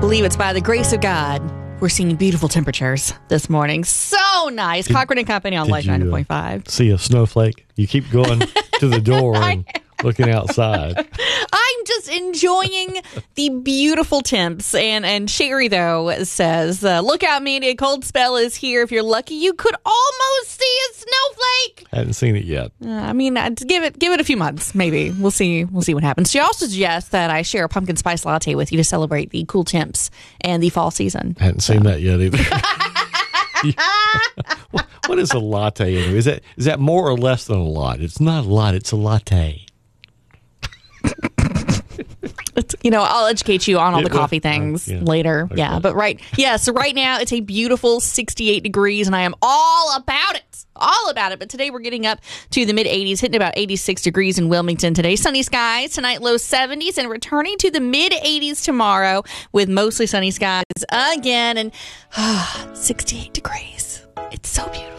believe it's by the grace of God we're seeing beautiful temperatures this morning. So nice. Cochran and Company on Life 90.5. See a snowflake? You keep going to the door and looking outside. I'm just enjoying the beautiful temps. And Sherry, though, says, look out, Mandy, a cold spell is here. If you're lucky, you could almost see a snowflake. I hadn't seen it yet. Give it a few months, maybe. We'll see what happens. She also suggests that I share a pumpkin spice latte with you to celebrate the cool temps and the fall season. I hadn't seen that yet either. What is a latte anyway? Is that more or less than a lot? It's not a lot. It's a latte. I'll educate you on all the coffee things later. Okay. Yeah, but so right now it's a beautiful 68 degrees, and I am all about it. But today we're getting up to the mid-80s, hitting about 86 degrees in Wilmington today. Sunny skies tonight, low 70s, and returning to the mid-80s tomorrow with mostly sunny skies again, and 68 degrees. It's so beautiful.